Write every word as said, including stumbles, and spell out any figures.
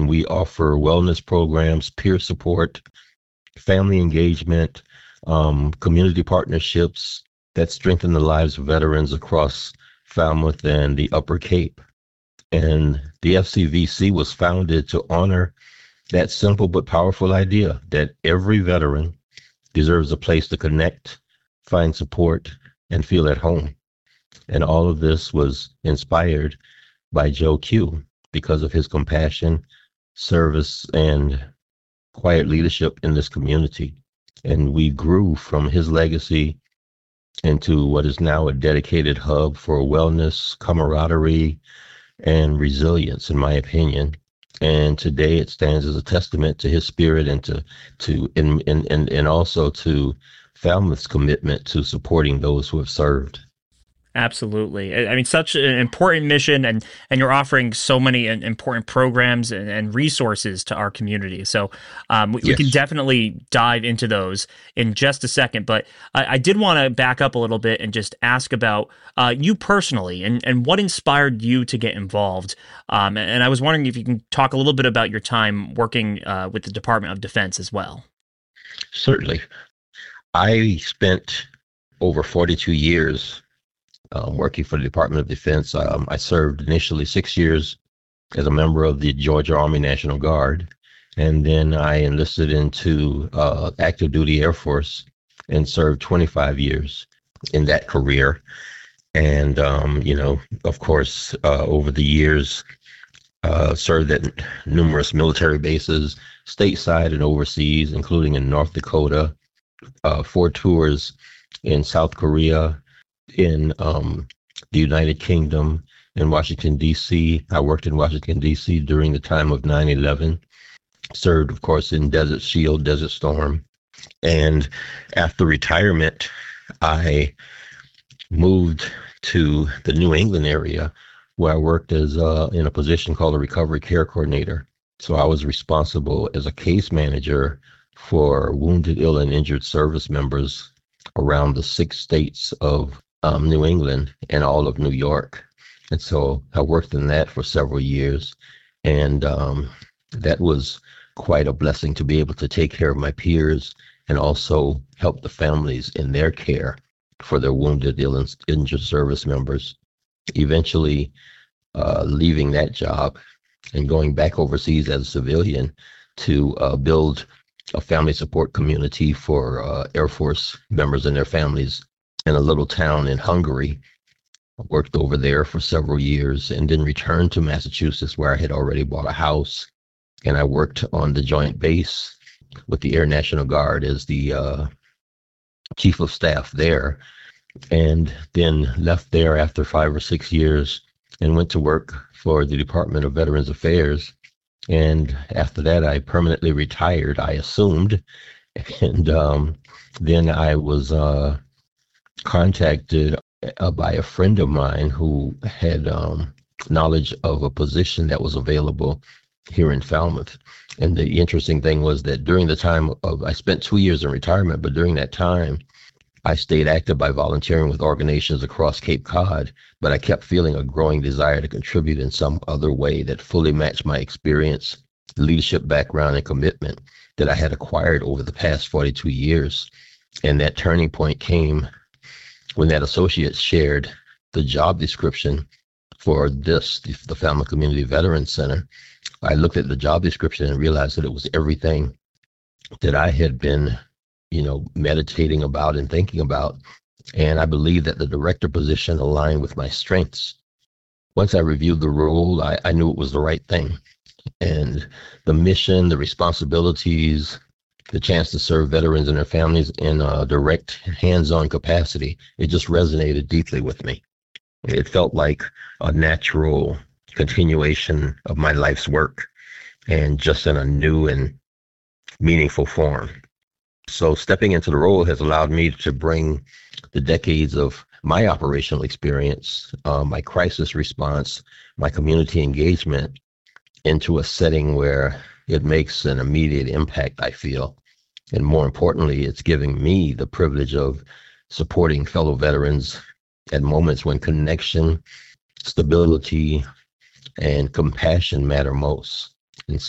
we offer wellness programs, peer support, family engagement, um, community partnerships that strengthen the lives of veterans across Falmouth and the Upper Cape. And the F C V C was founded to honor that simple but powerful idea that every veteran deserves a place to connect, find support, and feel at home. And all of this was inspired by Joe Q because of his compassion, service, and quiet leadership in this community. And we grew from his legacy into what is now a dedicated hub for wellness, camaraderie, and resilience, in my opinion. And today it stands as a testament to his spirit and to to and and and, and also to Falmouth's commitment to supporting those who have served. Absolutely. I I mean, such an important mission, and and you're offering so many im- important programs and, and resources to our community. So um, we, we can Yes, definitely dive into those in just a second. But I, I did want to back up a little bit and just ask about uh, you personally, and, and what inspired you to get involved. Um, and I was wondering if you can talk a little bit about your time working uh, with the Department of Defense as well. certainly. I spent over forty-two years um, working for the Department of Defense. Um, I served initially six years as a member of the Georgia Army National Guard, and then I enlisted into uh, active duty Air Force and served twenty-five years in that career. And um, you know, of course, uh, over the years, uh, served at numerous military bases, stateside and overseas, including in North Dakota, uh, four tours in South Korea, in um, the United Kingdom, in Washington, D C. I worked in Washington, D C during the time of nine eleven, served, of course, in Desert Shield, Desert Storm. And after retirement, I moved to the New England area where I worked as uh, in a position called a recovery care coordinator. So I was responsible as a case manager for wounded, ill, and injured service members around the six states of um, New England and all of New York. And so I worked in that for several years. And um, that was quite a blessing to be able to take care of my peers and also help the families in their care for their wounded, ill, and injured service members. Eventually, uh, leaving that job and going back overseas as a civilian to uh, build a family support community for uh, Air Force members and their families in a little town in Hungary. I worked over there for several years and then returned to Massachusetts, where I had already bought a house. And I worked on the joint base with the Air National Guard as the uh, chief of staff there, and then left there after five or six years and went to work for the Department of Veterans Affairs. And after that, I permanently retired, I assumed. And um, then I was uh, contacted uh, by a friend of mine who had um, knowledge of a position that was available here in Falmouth. And the interesting thing was that during the time of, I spent two years in retirement, but during that time, I stayed active by volunteering with organizations across Cape Cod, but I kept feeling a growing desire to contribute in some other way that fully matched my experience, leadership background, and commitment that I had acquired over the past forty-two years. And that turning point came when that associate shared the job description for this, the, the Falmouth Community Veterans Center. I looked at the job description and realized that it was everything that I had been, you know, meditating about and thinking about. And I believe that the director position aligned with my strengths. Once I reviewed the role, I, I knew it was the right thing. And the mission, the responsibilities, the chance to serve veterans and their families in a direct, hands-on capacity, it just resonated deeply with me. It felt like a natural continuation of my life's work, and just in a new and meaningful form. So stepping into the role has allowed me to bring the decades of my operational experience, uh, my crisis response, my community engagement into a setting where it makes an immediate impact, I feel. And more importantly, it's giving me the privilege of supporting fellow veterans at moments when connection, stability, and compassion matter most.